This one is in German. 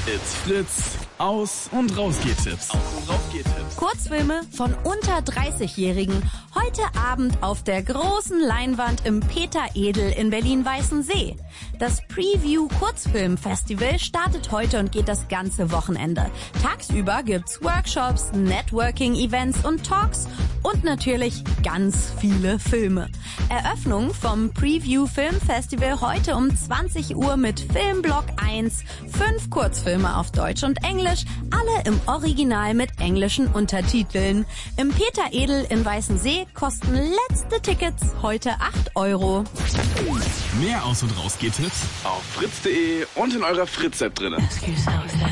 It's Fritz. Aus- und Rausgehtipps. Kurzfilme von unter 30-Jährigen. Heute Abend auf der großen Leinwand im Peter Edel in Berlin-Weißensee. Das Preview Kurzfilm-Festival startet heute und geht das ganze Wochenende. Tagsüber gibt's Workshops, Networking-Events und Talks und natürlich ganz viele Filme. Eröffnung vom Preview Film Festival heute um 20 Uhr mit Filmblock 1, 5 Kurzfilme auf Deutsch und Englisch, alle im Original mit englischen Untertiteln. Im Peter Edel in Weißensee kosten letzte Tickets heute 8 €. Mehr Aus- und Rausgehtipps auf fritz.de und in eurer Fritz-App drin.